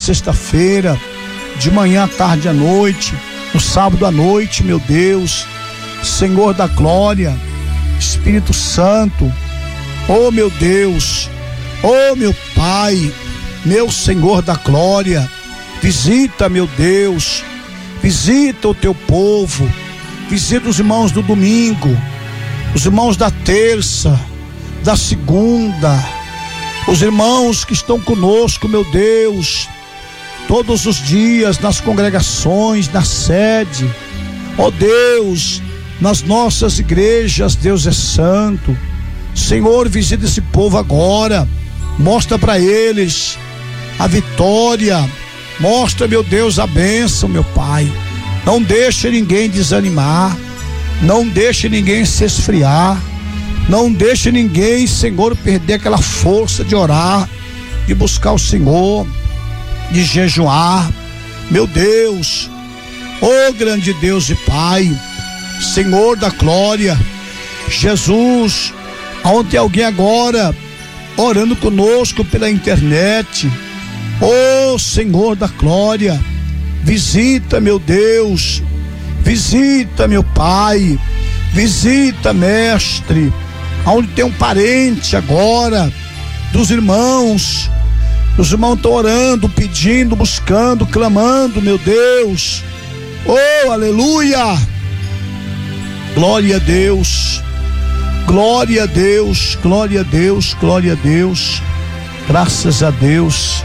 sexta-feira, de manhã, à tarde, à noite, no sábado à noite, meu Deus, Senhor da glória, Espírito Santo, oh meu Deus, oh meu Pai, meu Senhor da glória, visita, meu Deus, visita o teu povo, visita os irmãos do domingo, os irmãos da terça, da segunda, os irmãos que estão conosco, meu Deus, todos os dias nas congregações, na sede, ó Deus, nas nossas igrejas. Deus é santo. Senhor, visita esse povo agora, mostra para eles a vitória, mostra, meu Deus, a bênção, meu Pai. Não deixe ninguém desanimar, não deixe ninguém se esfriar, não deixe ninguém, Senhor, perder aquela força de orar, de buscar o Senhor, de jejuar, meu Deus, oh grande Deus e Pai, Senhor da glória, Jesus, aonde tem alguém agora orando conosco pela internet, oh Senhor da glória, visita, meu Deus, visita, meu Pai, visita, mestre, aonde tem um parente agora dos irmãos. Os irmãos estão orando, pedindo, buscando, clamando, meu Deus. Oh, aleluia! Glória a Deus, glória a Deus, glória a Deus, glória a Deus. Graças a Deus,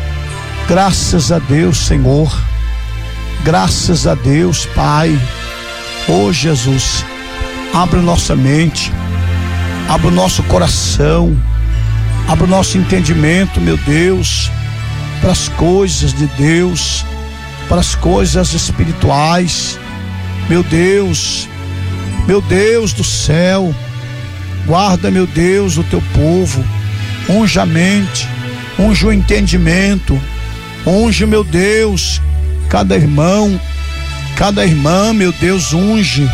Senhor. Graças a Deus, Pai. Oh, Jesus, abre nossa mente, abre o nosso coração, abre o nosso entendimento, meu Deus, para as coisas de Deus, para as coisas espirituais, meu Deus do céu, guarda, meu Deus, o teu povo, unge a mente, unge o entendimento, unge, meu Deus, cada irmão, cada irmã, meu Deus, unge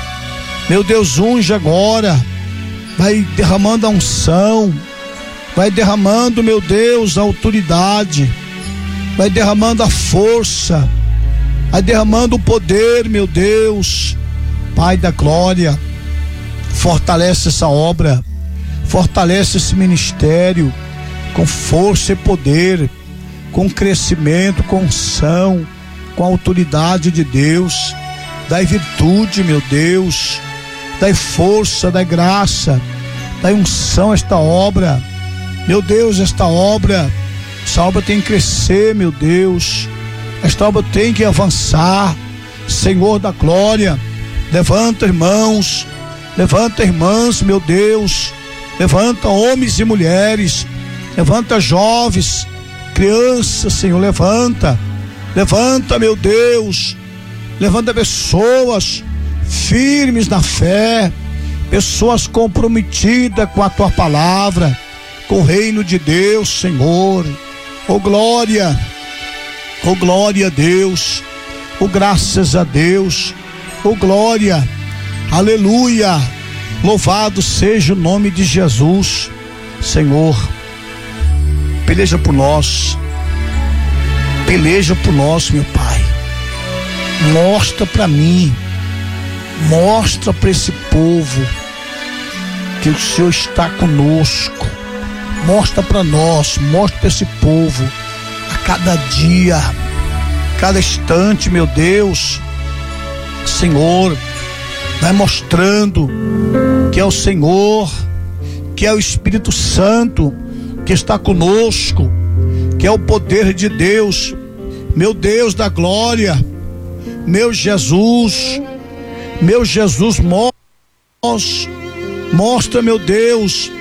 agora, vai derramando a unção, vai derramando, meu Deus, a autoridade, vai derramando a força, vai derramando o poder, meu Deus, Pai da glória, fortalece essa obra, fortalece esse ministério, com força e poder, com crescimento, com unção, com autoridade de Deus, dai virtude, meu Deus, dai força, dai graça, dai unção a esta obra, meu Deus, essa obra tem que crescer, meu Deus, esta obra tem que avançar, Senhor da glória, levanta irmãos, levanta irmãs, meu Deus, levanta homens e mulheres, levanta jovens, crianças, Senhor, levanta, meu Deus, levanta pessoas firmes na fé, pessoas comprometidas com a tua palavra, com o reino de Deus, Senhor. Oh glória a Deus, oh graças a Deus, oh glória, aleluia, louvado seja o nome de Jesus. Senhor, peleja por nós, meu Pai, mostra para mim, mostra para esse povo que o Senhor está conosco, mostra para nós, mostra para esse povo, a cada dia, cada instante, meu Deus, Senhor, vai mostrando que é o Senhor, que é o Espírito Santo que está conosco, que é o poder de Deus, meu Deus da glória, meu Jesus, mostra, meu Deus,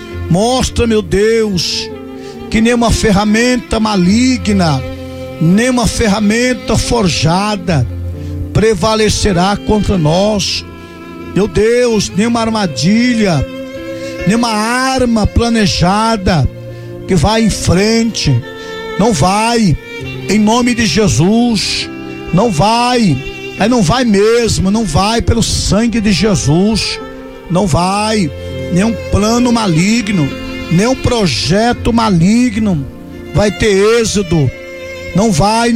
que nenhuma ferramenta maligna, nenhuma ferramenta forjada prevalecerá contra nós, meu Deus, nenhuma armadilha, nenhuma arma planejada que vai em frente, não vai, em nome de Jesus, não vai mesmo, não vai pelo sangue de Jesus, não vai, nenhum plano maligno, nenhum projeto maligno vai ter êxito, não vai